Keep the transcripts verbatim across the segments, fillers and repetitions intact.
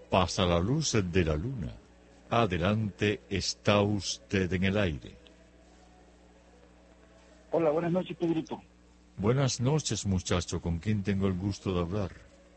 Pasa la luz de la luna. Adelante, está usted en el aire. Hola, buenas noches, Pedrito. Buenas noches, muchacho. ¿Con quién tengo el gusto de hablar?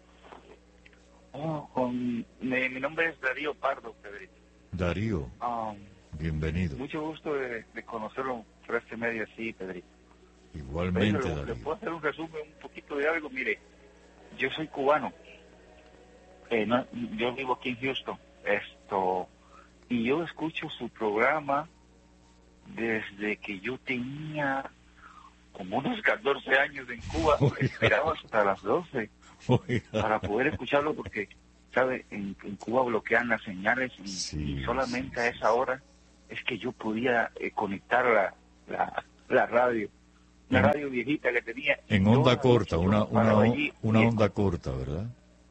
Oh, con, mi, mi nombre es Darío Pardo, Pedrito. Darío, Um, bienvenido. mucho gusto de, de conocerlo por este medio así, Pedrito. Igualmente, Pedro, ¿le Darío. puedo hacer un resumen, un poquito de algo? Mire, yo soy cubano. Eh, no, yo vivo aquí en Houston. Esto, y yo escucho su programa desde que yo tenía como unos catorce años en Cuba. Oiga. Esperaba hasta las doce Oiga. para poder escucharlo porque, ¿sabe? En, en Cuba bloquean las señales y, Sí, y solamente sí, a sí, esa sí. hora es que yo podía eh, conectar la, la, la radio. Una En- radio viejita que tenía. y En toda onda la corta, noche yo una, me una, paraba allí una y onda escu- corta, ¿verdad?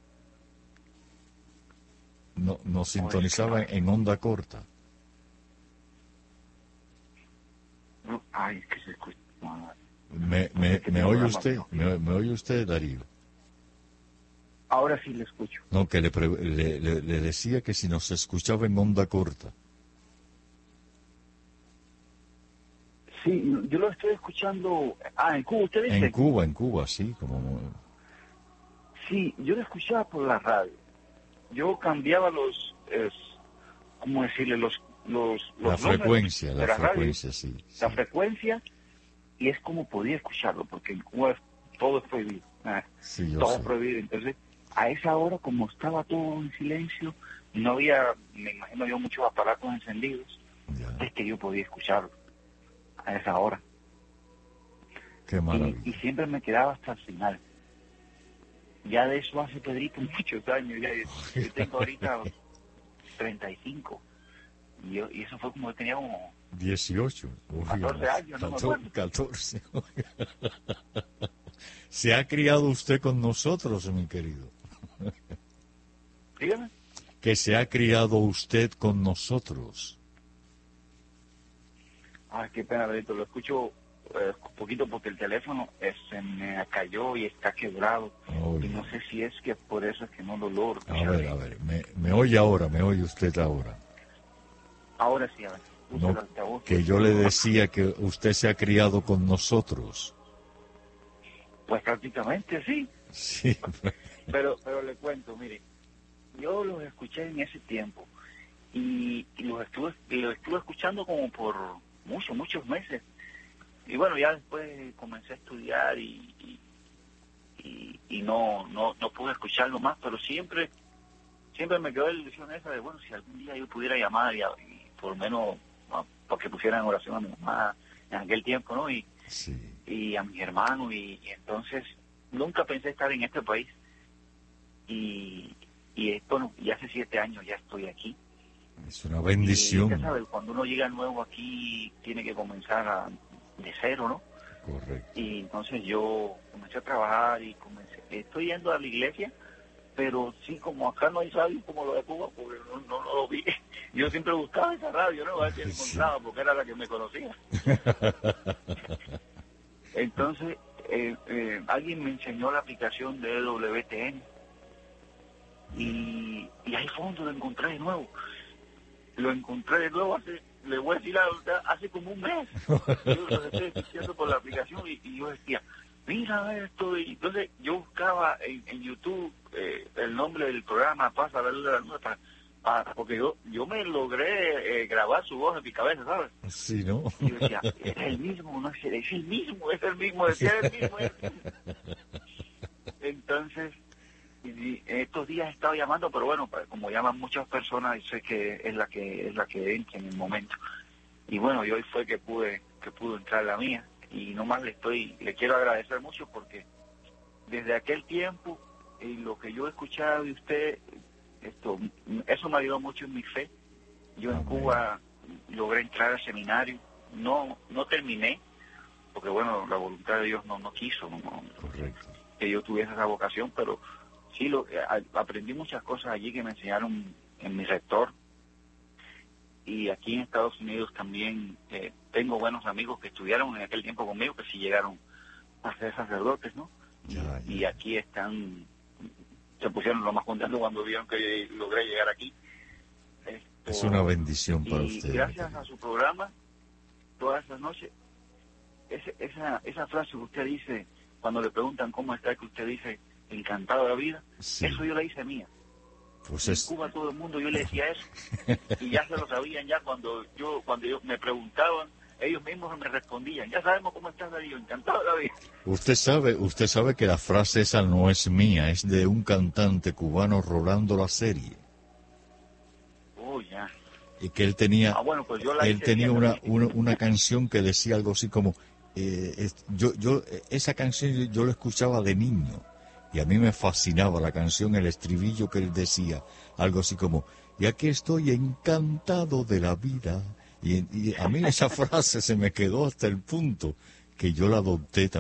No, nos No, es que sintonizaba no. en onda corta. no, Ay, es que se escucha. no, ¿Me, me, que me tengo oye programa usted? viejo. ¿Me, me oye usted, Darío? Ahora sí le escucho. No, que le, pre- le, le- le decía que si nos escuchaba en onda corta. Sí, yo lo estoy escuchando. Ah, en Cuba, ¿usted dice? En Cuba, en Cuba, sí, como... Sí, yo lo escuchaba por la radio. Yo cambiaba los, es, ¿cómo decirle? Los, los, La los números frecuencia, de la la radio, frecuencia, sí. sí. la frecuencia, y es como podía escucharlo, porque en Cuba todo es prohibido. ah, Sí, yo todo sé. es prohibido. Entonces, a esa hora, como estaba todo en silencio, no había, me imagino yo, muchos aparatos encendidos, Ya, es que yo podía escucharlo a esa hora. qué Y, maravilla. y siempre me quedaba hasta el final. Ya de eso hace, Pedrito, muchos años. Ya, yo tengo ahorita treinta y cinco. Y, yo, y eso fue como yo tenía como dieciocho. Oiga, catorce años, no me acuerdo. catorce. Se ha criado usted con nosotros, mi querido. Dígame. Que se ha criado usted con nosotros. Ay, qué pena, Pedrito. Lo escucho eh, un poquito porque el teléfono eh, se me cayó y está quebrado. Oiga. Y no sé si es que por eso es que no lo logro. A ver, a ver, me, me oye ahora, me oye usted ahora. Ahora sí, a ver. Puse No, el altavoz. que yo le decía que usted se ha criado con nosotros. Pues prácticamente sí. Sí. Pero, pero le cuento, mire. Yo los escuché en ese tiempo. Y, y los estuve y los estuve escuchando como por muchos, muchos meses. Y bueno, ya después comencé a estudiar y, y, y, y no, no no pude escucharlo más, pero siempre siempre me quedó la ilusión esa de, bueno, si algún día yo pudiera llamar y, a- y por lo menos a- para que pusieran en oración a mi mamá en aquel tiempo, ¿no? Y, Sí. y a mis hermanos, y, y entonces nunca pensé estar en este país. Y, y eh, bueno, y hace siete años ya estoy aquí. Es una Y bendición. usted sabe, cuando uno llega nuevo aquí, tiene que comenzar a- de cero, ¿no? Correcto. Y entonces yo comencé a trabajar y comencé, estoy yendo a la iglesia, pero sí, como acá no hay radio como lo de Cuba, porque no, no, no lo vi. Yo siempre buscaba esa radio, ¿no? A ver si la encontraba, porque era la que me conocía. Entonces, eh, eh, alguien me enseñó la aplicación de W T N, y, y ahí fue donde lo encontré de nuevo. Lo encontré de nuevo hace, le voy a decir la verdad, hace como un mes. Yo lo estoy escuchando por la aplicación y, y yo decía, mira esto. Y entonces yo buscaba en, en YouTube eh, el nombre del programa, Pasa la luz de la luna, para, para- porque yo yo me logré eh, grabar su voz en mi cabeza, ¿sabes? Sí, ¿no? Y yo decía, es el mismo, no es el, es el mismo, es el mismo, es el mismo. Es el mismo. Entonces, y estos días he estado llamando, pero bueno, pues, como llaman muchas personas, sé que es la que es la que entra en el momento. Y bueno, y hoy fue que pude que pudo entrar la mía, y nomás le estoy le quiero agradecer mucho porque desde aquel tiempo y lo que yo he escuchado de usted, esto eso me ayudó mucho en mi fe. Yo en Amén. Cuba logré entrar al seminario, no no terminé porque bueno, la voluntad de Dios no no quiso, no, Correcto. que yo tuviese esa vocación, pero sí lo, a, aprendí muchas cosas allí que me enseñaron en mi rector. Y aquí en Estados Unidos también eh, tengo buenos amigos que estudiaron en aquel tiempo conmigo, que sí llegaron a ser sacerdotes, ¿no? Ya, Y, y ya. aquí están se pusieron lo más contentos cuando vieron que logré llegar aquí. Esto, es una bendición para y usted. gracias a su programa, todas esas noches, ese, esa, esa frase que usted dice, cuando le preguntan cómo está, que usted dice, encantado de la vida, Sí. eso yo la hice mía. Pues En es... Cuba todo el mundo yo le decía eso, y ya se lo sabían ya cuando yo, cuando yo me preguntaban, ellos mismos me respondían, ya sabemos cómo estás, Darío, encantado de la vida. Usted sabe, usted sabe que la frase esa no es mía, es de un cantante cubano, Rolando La Serie, Oh, ya. y que él tenía, Ah, bueno, pues yo la él hice tenía mía una, también. una una canción que decía algo así como, eh, es- yo yo esa canción yo, yo la escuchaba de niño y a mí me fascinaba la canción, el estribillo que él decía, algo así como, y aquí estoy encantado de la vida, y, y a mí esa frase se me quedó hasta el punto que yo la adopté también.